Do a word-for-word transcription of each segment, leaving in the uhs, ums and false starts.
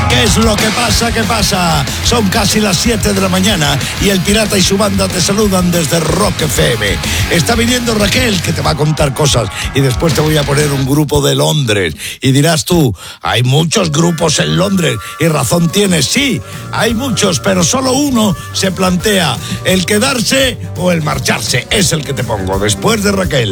¿Qué es lo que pasa? ¿Qué pasa? Son casi las siete de la mañana y el Pirata y su banda te saludan desde Rock F M. Está viniendo Raquel, que te va a contar cosas, y después te voy a poner un grupo de Londres. Y dirás tú, hay muchos grupos en Londres, y razón tienes, sí, hay muchos, pero solo uno se plantea, el quedarse o el marcharse. Es el que te pongo después de Raquel.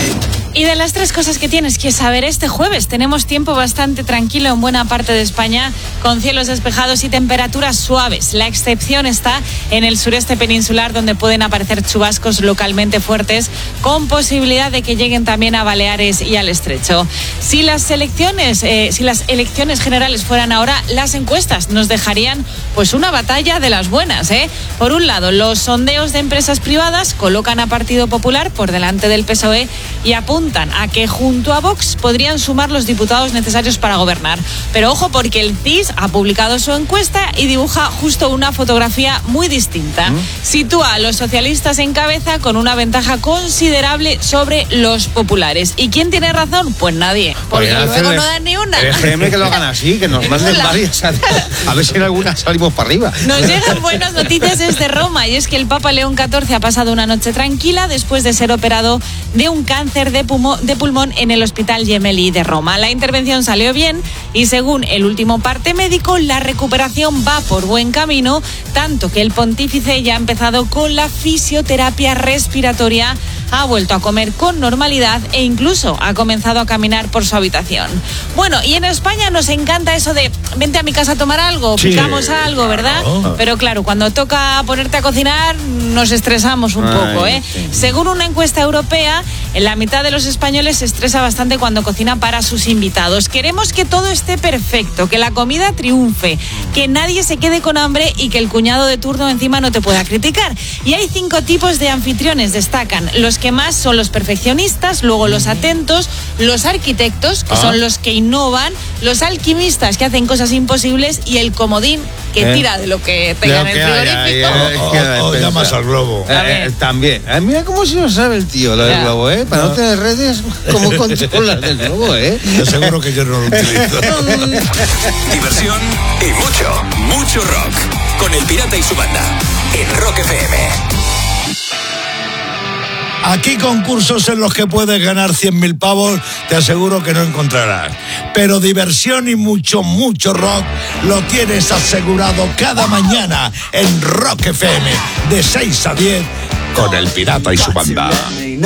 Y de las tres cosas que tienes que saber este jueves, tenemos tiempo bastante tranquilo en buena parte de España, con cielos despejados y temperaturas suaves. La excepción está en el sureste peninsular, donde pueden aparecer chubascos localmente fuertes, con posibilidad de que lleguen también a Baleares y al Estrecho. Si las elecciones, eh, si las elecciones generales fueran ahora, las encuestas nos dejarían pues una batalla de las buenas, ¿eh? Por un lado, los sondeos de empresas privadas colocan a Partido Popular por delante del P S O E y apuntan a que junto a Vox podrían sumar los diputados necesarios para gobernar. Pero ojo, porque el C I S ha publicado su encuesta y dibuja justo una fotografía muy distinta. ¿Mm? Sitúa a los socialistas en cabeza con una ventaja considerable sobre los populares. ¿Y quién tiene razón? Pues nadie, porque luego hacerle, no dan ni una. Déjeme que lo hagan así, que nos manden varias, a, a ver si en algunas salimos para arriba. Nos llegan buenas noticias desde Roma, y es que el Papa León catorce ha pasado una noche tranquila después de ser operado de un cáncer de de pulmón en el Hospital Gemelli de Roma. La intervención salió bien y, según el último parte médico, la recuperación va por buen camino, tanto que el pontífice ya ha empezado con la fisioterapia respiratoria, ha vuelto a comer con normalidad e incluso ha comenzado a caminar por su habitación. Bueno, y en España nos encanta eso de vente a mi casa a tomar algo, sí, picamos algo, ¿verdad? Claro. Pero claro, cuando toca ponerte a cocinar nos estresamos un Ay, poco, ¿eh? Sí. Según una encuesta europea, en la mitad de los españoles se estresa bastante cuando cocina para sus invitados. Queremos que todo esté perfecto, que la comida triunfe, que nadie se quede con hambre y que el cuñado de turno encima no te pueda criticar. Y hay cinco tipos de anfitriones, destacan. Los que más son los perfeccionistas, luego los atentos, los arquitectos, que ah. son los que innovan, los alquimistas, que hacen cosas imposibles, y el comodín, que eh. tira de lo que tenga en el frigorífico. O llamas al globo. Eh, eh, también. Eh, mira cómo se lo sabe el tío, lo del ya. globo, ¿eh? Para no, no tener redes, ¿cómo controlas el globo, eh? Yo seguro que yo no lo utilizo. Diversión y mucho, mucho rock. Con el Pirata y su banda. En Rock F M. Aquí concursos en los que puedes ganar cien mil pavos, te aseguro que no encontrarás. Pero diversión y mucho, mucho rock lo tienes asegurado cada mañana en Rock F M, de seis a diez, con el Pirata y su banda.